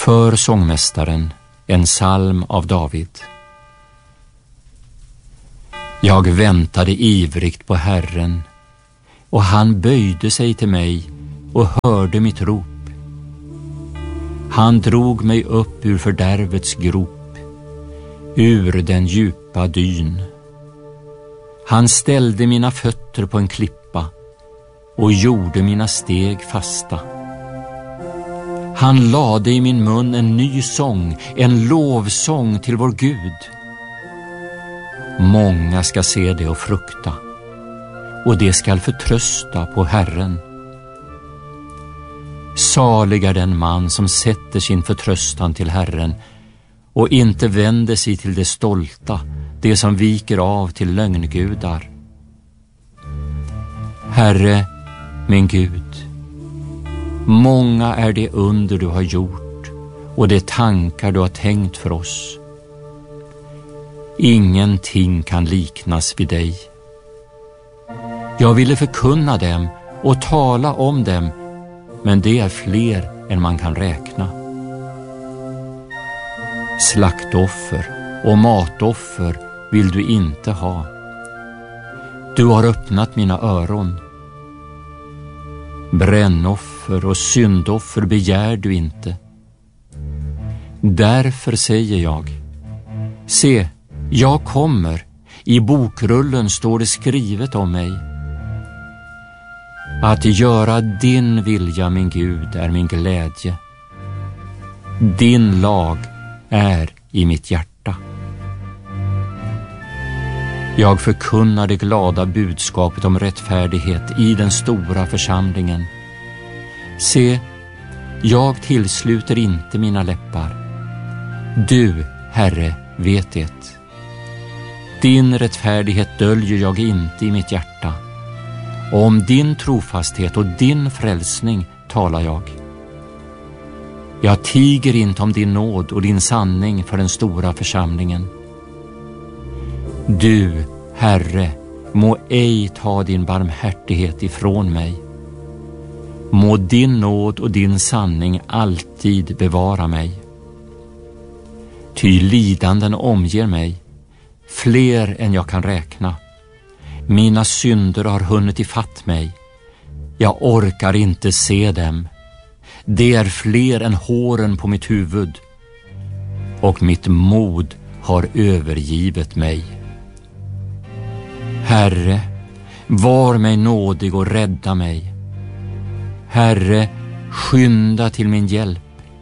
För sångmästaren, en psalm av David. Jag väntade ivrigt på Herren, och han böjde sig till mig och hörde mitt rop. Han drog mig upp ur fördärvets grop, ur den djupa dyn. Han ställde mina fötter på en klippa och gjorde mina steg fasta. Han lade i min mun en ny sång, en lovsång till vår Gud. Många ska se det och frukta, och det skall förtrösta på Herren. Salig är den man som sätter sin förtröstan till Herren och inte vänder sig till det stolta, det som viker av till lögngudar. Herre, min Gud, många är det under du har gjort och de tankar du har tänkt för oss. Ingenting kan liknas vid dig. Jag ville förkunna dem och tala om dem, men det är fler än man kan räkna. Slaktoffer och matoffer vill du inte ha. Du har öppnat mina öron. Brännoffer och syndoffer begär du inte. Därför säger jag: se, jag kommer, i bokrullen står det skrivet om mig. Att göra din vilja, min Gud, är min glädje. Din lag är i mitt hjärta. Jag förkunnar det glada budskapet om rättfärdighet i den stora församlingen. Se, jag tillsluter inte mina läppar. Du, Herre, vet det. Din rättfärdighet döljer jag inte i mitt hjärta. Och om din trofasthet och din frälsning talar jag. Jag tiger inte om din nåd och din sanning för den stora församlingen. Du, Herre, må ej ta din barmhärtighet ifrån mig. Må din nåd och din sanning alltid bevara mig. Ty lidanden omger mig, fler än jag kan räkna. Mina synder har hunnit ifatt mig. Jag orkar inte se dem. Det är fler än håren på mitt huvud. Och mitt mod har övergivit mig. Herre, var mig nådig och rädda mig. Herre, skynda till min hjälp.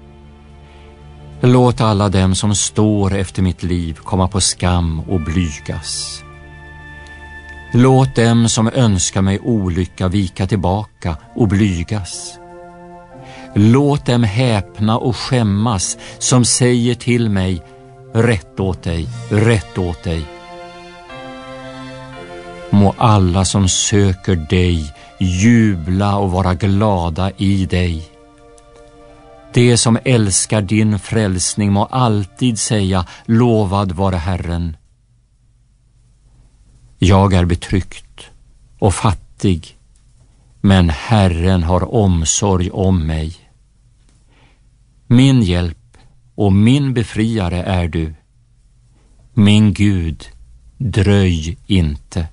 Låt alla dem som står efter mitt liv komma på skam och blygas. Låt dem som önskar mig olycka vika tillbaka och blygas. Låt dem häpna och skämmas som säger till mig: rätt åt dig, rätt åt dig. Må alla som söker dig jubla och vara glada i dig. Det som älskar din frälsning må alltid säga: lovad vare Herren. Jag är betryckt och fattig, men Herren har omsorg om mig. Min hjälp och min befriare är du. Min Gud, dröj inte.